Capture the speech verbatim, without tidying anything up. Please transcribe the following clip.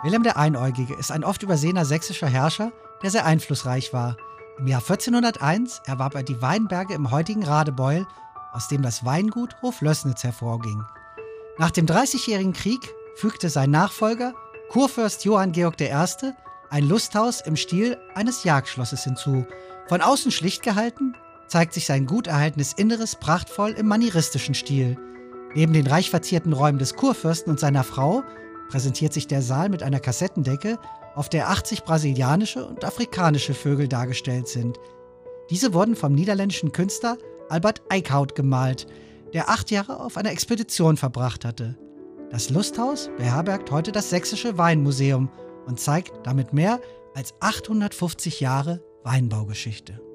Wilhelm der Einäugige ist ein oft übersehener sächsischer Herrscher, der sehr einflussreich war. Im Jahr vierzehnhunderteins erwarb er die Weinberge im heutigen Radebeul, aus dem das Weingut Hoflößnitz hervorging. Nach dem Dreißigjährigen Krieg fügte sein Nachfolger, Kurfürst Johann Georg der Erste., ein Lusthaus im Stil eines Jagdschlosses hinzu. Von außen schlicht gehalten, zeigt sich sein gut erhaltenes Inneres prachtvoll im manieristischen Stil. Neben den reich verzierten Räumen des Kurfürsten und seiner Frau präsentiert sich der Saal mit einer Kassettendecke, auf der achtzig brasilianische und afrikanische Vögel dargestellt sind. Diese wurden vom niederländischen Künstler Albert Eickhout gemalt, der acht Jahre auf einer Expedition verbracht hatte. Das Lusthaus beherbergt heute das Sächsische Weinmuseum und zeigt damit mehr als achthundertfünfzig Jahre Weinbaugeschichte.